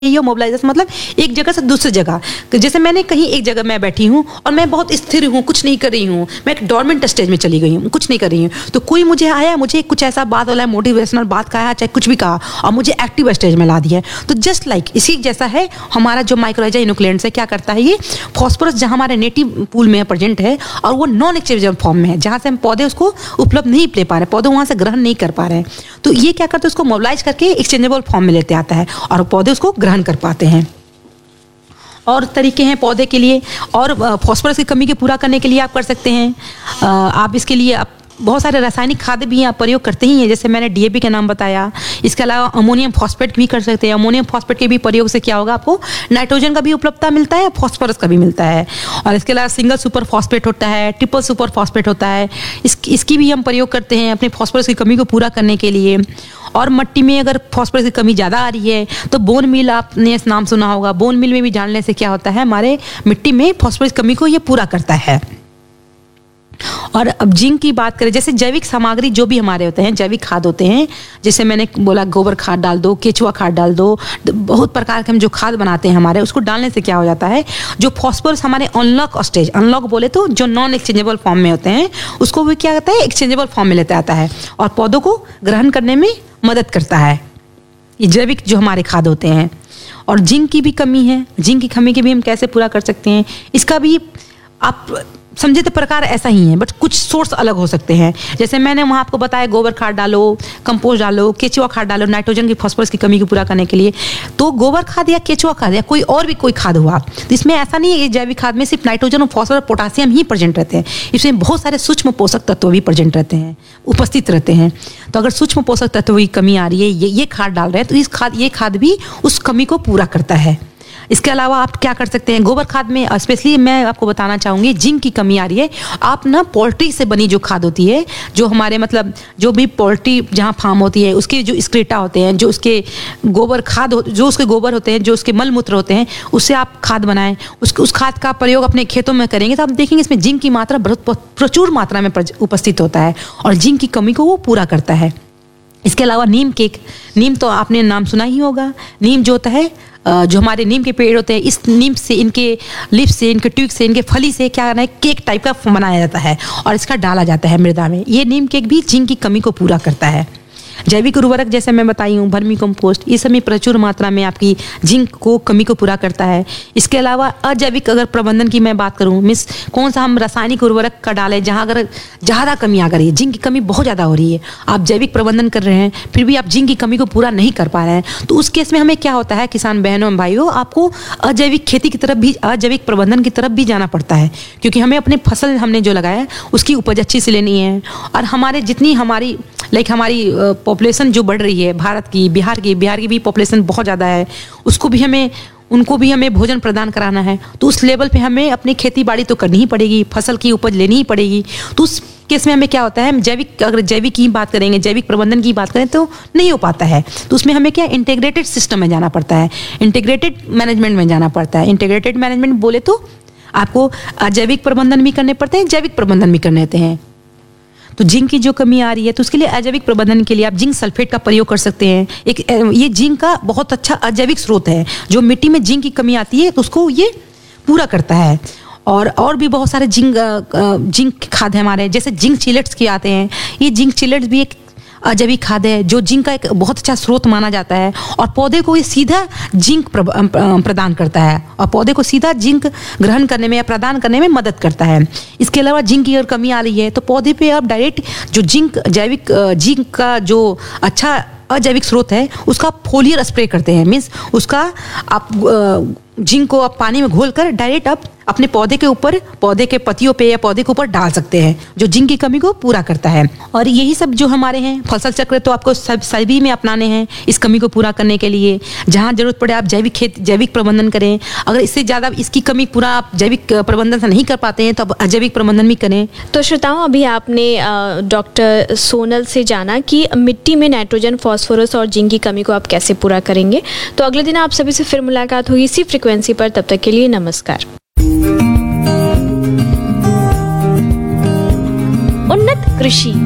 ये मोबिलाइजेशन मतलब एक जगह से दूसरी जगह। तो जैसे मैंने कहीं एक जगह मैं बैठी हूँ और मैं बहुत स्थिर हूँ, कुछ नहीं कर रही हूँ, मैं एक डोरमेंट स्टेज में चली गई हूँ, कुछ नहीं कर रही हूँ, तो कोई मुझे आया, मुझे कुछ ऐसा बात वाला मोटिवेशनल बात कहा, चाहे कुछ भी कहा, और मुझे एक्टिव स्टेज में ला दिया। तो जस्ट लाइक इसी जैसा है हमारा जो माइक्रोराइजा इनोकुलेंट्स है, क्या करता है ये फॉस्फोरस जहाँ हमारे नेटिव पूल में प्रेजेंट है और वो नॉन एक्सचेंजेबल फॉर्म में है, जहाँ से हम पौधे उसको उपलब्ध नहीं ले पा रहे, पौधे वहाँ से ग्रहण नहीं कर पा रहे हैं, तो ये क्या करते हैं उसको मोबिलाइज करके एक्सचेंजेबल फॉर्म में लेते आता है और पौधे उसको ग्रहण कर पाते हैं। और तरीके हैं पौधे के लिए, और फास्फोरस की कमी के पूरा करने के लिए आप कर सकते हैं, आप इसके लिए आप बहुत सारे रासायनिक खाद भी आप प्रयोग करते ही हैं, जैसे मैंने डीएपी का नाम बताया। इसके अलावा अमोनियम फॉस्फेट भी कर सकते हैं। अमोनियम फॉस्फेट के भी प्रयोग से क्या होगा, आपको नाइट्रोजन का भी उपलब्धता मिलता है, फॉस्फोरस का भी मिलता है। और इसके अलावा सिंगल सुपर फॉस्फेट होता है, ट्रिपल सुपर फॉस्फेट होता है, इसकी भी हम प्रयोग करते हैं अपने फॉस्फोरस की कमी को पूरा करने के लिए। और मिट्टी में अगर फॉस्फोरस की कमी ज़्यादा आ रही है तो बोन मिल, आपने इस नाम सुना होगा, बोन मिल में भी डालने से क्या होता है, हमारे मिट्टी में फॉस्फोरस की कमी को ये पूरा करता है। और अब जिंक की बात करें, जैसे जैविक सामग्री जो भी हमारे होते हैं, जैविक खाद होते हैं, जैसे मैंने बोला गोबर खाद डाल दो, केचुआ खाद डाल दो, बहुत प्रकार के हम जो खाद बनाते हैं हमारे, उसको डालने से क्या हो जाता है, जो फॉस्फोरस हमारे अनलॉक स्टेज, अनलॉक बोले तो जो नॉन एक्सचेंजेबल फॉर्म में होते हैं, उसको भी क्या करता है, एक्सचेंजेबल फॉर्म में लेता आता है और पौधों को ग्रहण करने में मदद करता है। ये जैविक जो हमारे खाद होते हैं। और जिंक की भी कमी है, जिंक की कमी के भी हम कैसे पूरा कर सकते हैं, इसका भी आप समझे तो प्रकार ऐसा ही है, बट कुछ सोर्स अलग हो सकते हैं। जैसे मैंने वहाँ आपको बताया गोबर खाद डालो, कंपोस्ट डालो, केचुआ खाद डालो, नाइट्रोजन की फॉस्फोरस की कमी को पूरा करने के लिए। तो गोबर खाद या केचुआ खाद या कोई और भी कोई खाद हुआ, तो इसमें ऐसा नहीं है कि जैविक खाद में सिर्फ नाइट्रोजन और फॉस्फोरस पोटासियम ही प्रेजेंट रहते हैं, इसमें बहुत सारे सूक्ष्म पोषक तत्व भी प्रेजेंट रहते हैं, उपस्थित रहते हैं। तो अगर सूक्ष्म पोषक तत्व की कमी आ रही है, ये खाद डाल रहे हैं, तो ये खाद भी उस कमी को पूरा करता है। इसके अलावा आप क्या कर सकते हैं, गोबर खाद में स्पेशली मैं आपको बताना चाहूँगी, जिंक की कमी आ रही है, आप ना पोल्ट्री से बनी जो खाद होती है, जो हमारे मतलब जो भी पोल्ट्री जहाँ फार्म होती है, उसके जो स्क्रेटा होते हैं, जो उसके गोबर खाद जो उसके गोबर होते हैं, जो उसके मल मूत्र होते हैं, उससे आप खाद बनाएं, उस खाद का प्रयोग अपने खेतों में करेंगे तो आप देखेंगे इसमें जिंक की मात्रा बहुत प्रचुर मात्रा में उपस्थित होता है और जिंक की कमी को वो पूरा करता है। इसके अलावा नीम तो आपने नाम सुना ही होगा। नीम जो होता है, जो हमारे नीम के पेड़ होते हैं, इस नीम से, इनके लीफ से, इनके ट्यूक से, इनके फली से क्या करना है, केक टाइप का बनाया जाता है और इसका डाला जाता है मृदा में। ये नीम केक भी जिंक की कमी को पूरा करता है। जैविक उर्वरक जैसे मैं बताई हूँ, वर्मी कंपोस्ट, ये सब में प्रचुर मात्रा में आपकी जिंक को कमी को पूरा करता है। इसके अलावा अजैविक अगर प्रबंधन की मैं बात करूँ, मीन्स कौन सा हम रासायनिक उर्वरक का डालें, जहाँ अगर ज़्यादा कमी आ गई है, जिंक की कमी बहुत ज़्यादा हो रही है, आप जैविक प्रबंधन कर रहे हैं फिर भी आप जिंक की कमी को पूरा नहीं कर पा रहे हैं, तो उस केस में हमें क्या होता है, किसान बहनों भाइयों, आपको अजैविक खेती की तरफ भी, अजैविक प्रबंधन की तरफ भी जाना पड़ता है, क्योंकि हमें अपने फसल हमने जो लगाया है उसकी उपज अच्छी से लेनी है। और हमारे जितनी हमारी हमारी पॉपुलेशन जो बढ़ रही है भारत की, बिहार की भी पॉपुलेशन बहुत ज़्यादा है, उनको भी हमें भोजन प्रदान कराना है, तो उस लेवल पे हमें अपनी खेती बाड़ी तो करनी ही पड़ेगी, फसल की उपज लेनी ही पड़ेगी। तो उस केस में हमें क्या होता है, हम अगर जैविक की बात करेंगे, जैविक प्रबंधन की बात करें तो नहीं हो पाता है, तो उसमें हमें क्या इंटीग्रेटेड सिस्टम में जाना पड़ता है, इंटीग्रेटेड मैनेजमेंट में जाना पड़ता है। इंटीग्रेटेड मैनेजमेंट बोले तो आपको अजैविक प्रबंधन भी करने पड़ते हैं, जैविक प्रबंधन भी करने होते हैं। तो जिंक की जो कमी आ रही है, तो उसके लिए अजैविक प्रबंधन के लिए आप जिंक सल्फेट का प्रयोग कर सकते हैं। ये जिंक का बहुत अच्छा अजैविक स्रोत है, जो मिट्टी में जिंक की कमी आती है तो उसको ये पूरा करता है। और भी बहुत सारे जिंक खाद है हमारे, जैसे जिंक चिलेट्स के आते हैं, ये जिंक चिलेट्स भी एक अजैविक खाद है, जो जिंक का एक बहुत अच्छा स्रोत माना जाता है और पौधे को ये सीधा जिंक प्रदान करता है और पौधे को सीधा जिंक ग्रहण करने में या प्रदान करने में मदद करता है। इसके अलावा जिंक की अगर कमी आ रही है तो पौधे पे आप डायरेक्ट जो जैविक जिंक का जो अच्छा अजैविक स्रोत है उसका फोलियर स्प्रे करते हैं, मीन्स उसका आप जिंक को आप पानी में घोलकर डायरेक्ट आप अपने पौधे के ऊपर, पौधे के पत्तियों पे या पौधे के ऊपर डाल सकते हैं, जो जिंक की कमी को पूरा करता है। और यही सब जो हमारे हैं फसल चक्र तो आपको सभी में अपनाने हैं इस कमी को पूरा करने के लिए। जहाँ जरूरत पड़े आप जैविक प्रबंधन करें, अगर इससे ज़्यादा इसकी कमी पूरा आप जैविक प्रबंधन से नहीं कर पाते हैं तो आप अजैविक प्रबंधन भी करें। तो श्रोताओं, अभी आपने डॉक्टर सोनल से जाना कि मिट्टी में नाइट्रोजन, फॉस्फोरस और जिंक की कमी को आप कैसे पूरा करेंगे। तो अगले दिन आप सभी से फिर मुलाकात होगी इसी फ्रिक्वेंसी पर, तब तक के लिए नमस्कार। उन्नत कृषि